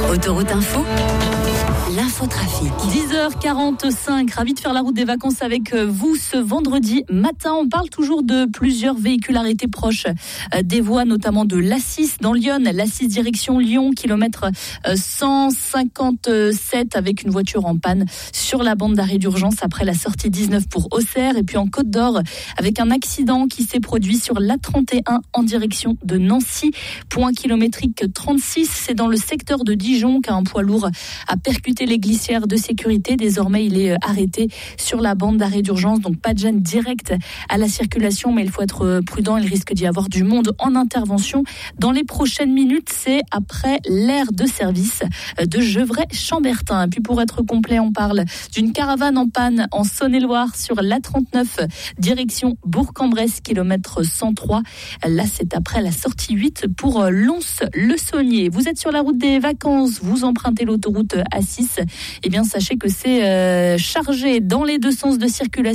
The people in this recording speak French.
Autoroute Info, l'infotrafic. 10h45, ravi de faire la route des vacances avec vous ce vendredi matin. On parle toujours de plusieurs véhicules arrêtés proches des voies, notamment de l'A6 dans Lyon, l'A6 direction Lyon, kilomètre 157 avec une voiture en panne sur la bande d'arrêt d'urgence après la sortie 19 pour Auxerre. Et puis en Côte d'Or avec un accident qui s'est produit sur l'A31 en direction de Nancy. Point kilométrique 36, c'est dans le secteur de Dijon qu'un poids lourd a percuté les glissières de sécurité. Désormais, il est arrêté sur la bande d'arrêt d'urgence, donc pas de gêne directe à la circulation, mais il faut être prudent. Il risque d'y avoir du monde en intervention dans les prochaines minutes. C'est après l'aire de service de Gevrey-Chambertin. Et puis pour être complet, on parle d'une caravane en panne en Saône-et-Loire sur l'A39 direction Bourg-en-Bresse, kilomètre 103. Là, c'est après la sortie 8 pour Lons-le-Saunier. Vous êtes sur la route des vacances, vous empruntez l'autoroute A6. Eh bien, sachez que c'est chargé dans les deux sens de circulation.